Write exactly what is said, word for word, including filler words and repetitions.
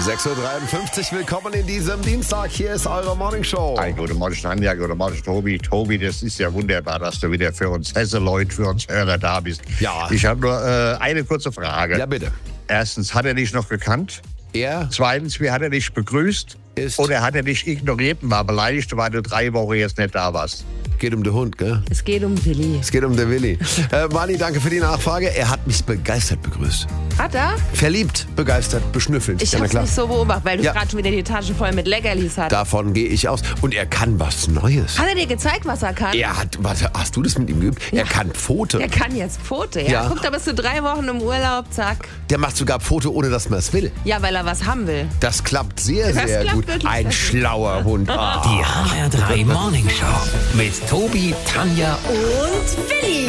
sechs Uhr dreiundfünfzig, willkommen in diesem Dienstag. Hier ist eure Morningshow. Hi, guten Morgen, Anja, guten Morgen, Tobi. Tobi, das ist ja wunderbar, dass du wieder für uns Hesse-Leute, für uns Hörer da bist. Ja. Ich habe nur äh, eine kurze Frage. Ja, bitte. Erstens, hat er dich noch gekannt? Er Zweitens, wie hat er dich begrüßt? ist... Oder hat er dich ignoriert und war beleidigt, weil du drei Wochen jetzt nicht da warst? geht um den Hund, gell? Es geht um Willi. Es geht um den Willi. äh, Mani, danke für die Nachfrage. Er hat mich begeistert begrüßt. Hat er? Verliebt, begeistert, beschnüffelt. Ich Ja, na hab's klar. nicht so beobachtet, weil du Ja. gerade schon wieder die Tasche voll mit Leckerlis hast. Davon gehe ich aus. Und er kann was Neues. Hat er dir gezeigt, was er kann? Er hat, warte, hast du das mit ihm geübt? Er kann Pfote. Er kann jetzt Pfote, ja? Ja. Guck, da bist du drei Wochen im Urlaub, zack. Der macht sogar Pfote, ohne dass man es will. Ja, weil er was haben will. Das klappt sehr, Das sehr klappt gut. wirklich Ein sehr gut. schlauer Hund. Ah. Die H R drei Morning Show mit Tobi, Tanja Und Willi.